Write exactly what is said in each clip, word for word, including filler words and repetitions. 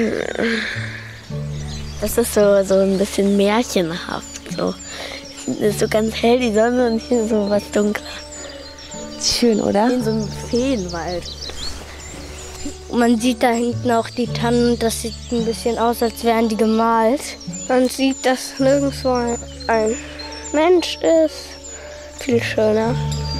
Das ist so, so ein bisschen märchenhaft. So. Es ist so ganz hell die Sonne und hier so was dunkler. Schön, oder? In so einem Feenwald. Man sieht da hinten auch die Tannen, das sieht ein bisschen aus, als wären die gemalt. Man sieht, dass nirgendwo ein Mensch ist. Viel schöner.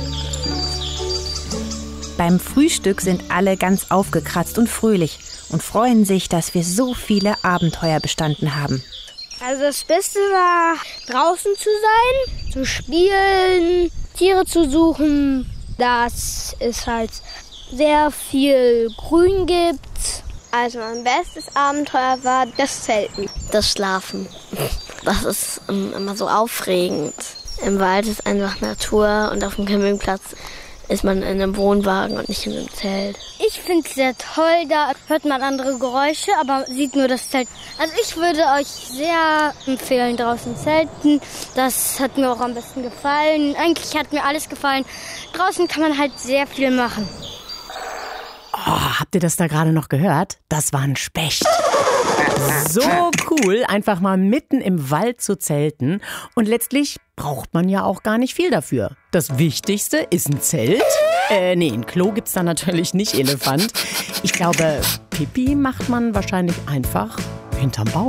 Beim Frühstück sind alle ganz aufgekratzt und fröhlich und freuen sich, dass wir so viele Abenteuer bestanden haben. Also das Beste war, draußen zu sein, zu spielen, Tiere zu suchen, dass es halt sehr viel Grün gibt. Also mein bestes Abenteuer war das Zelten. Das Schlafen. Das ist um, immer so aufregend. Im Wald ist einfach Natur und auf dem Campingplatz ist man in einem Wohnwagen und nicht in einem Zelt. Ich finde es sehr toll, da hört man andere Geräusche, aber sieht nur das Zelt. Also ich würde euch sehr empfehlen, draußen zelten. Das hat mir auch am besten gefallen. Eigentlich hat mir alles gefallen. Draußen kann man halt sehr viel machen. Oh, habt ihr das da gerade noch gehört? Das war ein Specht. So cool, einfach mal mitten im Wald zu zelten. Und letztlich braucht man ja auch gar nicht viel dafür. Das Wichtigste ist ein Zelt. Äh, nee, ein Klo gibt's da natürlich nicht, Elefant. Ich glaube, Pipi macht man wahrscheinlich einfach hinterm Baum.